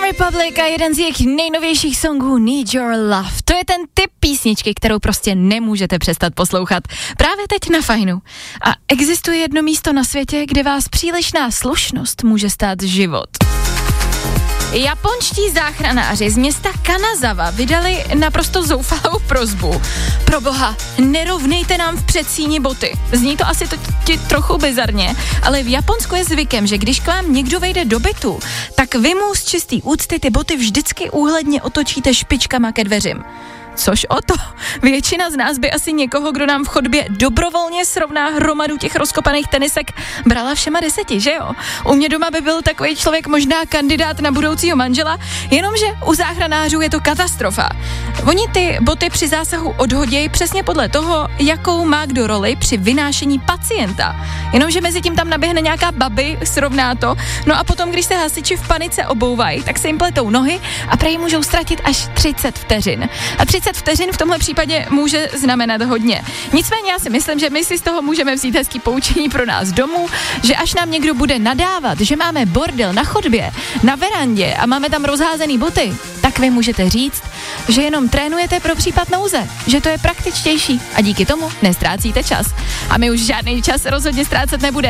Republic a jeden z jejich nejnovějších songů Need Your Love. To je ten typ písničky, kterou prostě nemůžete přestat poslouchat. Právě teď na Fajnu. A existuje jedno místo na světě, kde vás přílišná slušnost může stát život. Japonští záchranáři z města Kanazawa vydali naprosto zoufalou prosbu. Proboha, nerovnejte nám v předsíni boty. Zní to asi trochu bizarně, ale v Japonsku je zvykem, že když k vám někdo vejde do bytu, tak vy mu z čistý úcty ty boty vždycky úhledně otočíte špičkama ke dveřím. Což o to, většina z nás by asi někoho, kdo nám v chodbě dobrovolně srovná hromadu těch rozkopaných tenisek, brala všema 10, že jo? U mě doma by byl takový člověk možná kandidát na budoucího manžela, jenomže u záchranářů je to katastrofa. Oni ty boty při zásahu odhodějí přesně podle toho, jakou má kdo roli při vynášení pacienta. Jenomže mezi tím tam naběhne nějaká babi, srovná to, no a potom, když se hasiči v panice obouvají, tak se jim pletou nohy a prej můžou ztratit až 30 vteřin. A 30 vteřin v tomhle případě může znamenat hodně. Nicméně já si myslím, že my si z toho můžeme vzít hezký poučení pro nás domů, že až nám někdo bude nadávat, že máme bordel na chodbě, na verandě a máme tam rozházený boty, tak vy můžete říct, že jenom trénujete pro případ nouze, že to je praktičtější a díky tomu nestrácíte čas. A my už žádný čas rozhodně ztrácet nebudeme.